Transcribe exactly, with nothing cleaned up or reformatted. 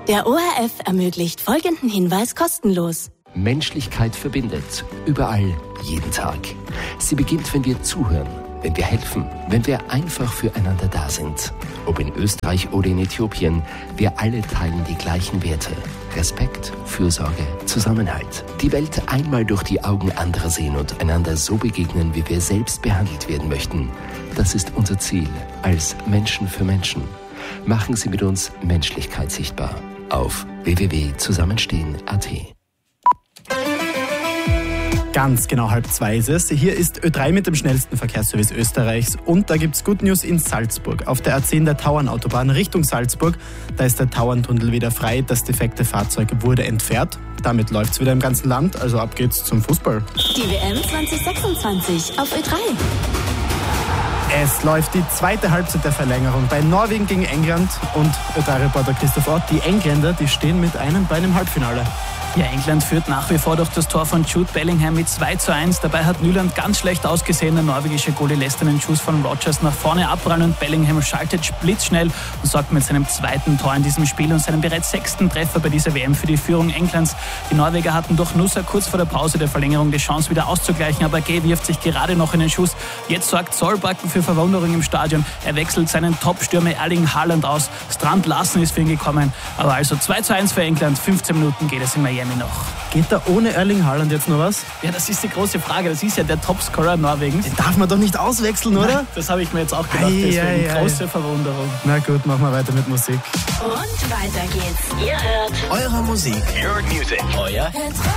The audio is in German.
Der O R F ermöglicht folgenden Hinweis kostenlos. Menschlichkeit verbindet. Überall, jeden Tag. Sie beginnt, wenn wir zuhören, wenn wir helfen, wenn wir einfach füreinander da sind. Ob in Österreich oder in Äthiopien, wir alle teilen die gleichen Werte. Respekt, Fürsorge, Zusammenhalt. Die Welt einmal durch die Augen anderer sehen und einander so begegnen, wie wir selbst behandelt werden möchten. Das ist unser Ziel als Menschen für Menschen. Machen Sie mit uns Menschlichkeit sichtbar auf w w w punkt zusammenstehen punkt a t. Ganz genau halb zwei ist es. Hier ist Ö drei mit dem schnellsten Verkehrsservice Österreichs und da gibt's Good News in Salzburg. Auf der A zehn der Tauernautobahn Richtung Salzburg, da ist der Tauerntunnel wieder frei. Das defekte Fahrzeug wurde entfernt. Damit läuft's wieder im ganzen Land, also ab geht's zum Fußball. Die W M zwanzig sechsundzwanzig auf Ö drei. Es läuft die zweite Halbzeit der Verlängerung bei Norwegen gegen England und Ö drei Reporter Christoph Ott. Die Engländer, die stehen mit einem Bein im Halbfinale. Ja, England führt nach wie vor durch das Tor von Jude Bellingham mit zwei zu eins. Dabei hat Nyland ganz schlecht ausgesehen. Der norwegische Goalie lässt einen Schuss von Rodgers nach vorne abprallen und Bellingham schaltet blitzschnell und sorgt mit seinem zweiten Tor in diesem Spiel und seinem bereits sechsten Treffer bei dieser W M für die Führung Englands. Die Norweger hatten durch Nusa kurz vor der Pause der Verlängerung die Chance wieder auszugleichen, aber Gay wirft sich gerade noch in den Schuss. Jetzt sorgt Solbakken für Verwunderung im Stadion. Er wechselt seinen Top-Stürmer Erling Haaland aus. Strand Larsen ist für ihn gekommen. Aber also zwei zu eins für England. fünfzehn Minuten geht es in Miami noch. Geht da ohne Erling Haaland jetzt noch was? Ja, das ist die große Frage. Das ist ja der Topscorer Norwegens. Den darf man doch nicht auswechseln, oder? Nein, das habe ich mir jetzt auch gedacht. Ei, deswegen ei, große ei. Verwunderung. Na gut, machen wir weiter mit Musik. Und weiter geht's. Ihr hört Eure Musik. Your music. Euer Ö drei.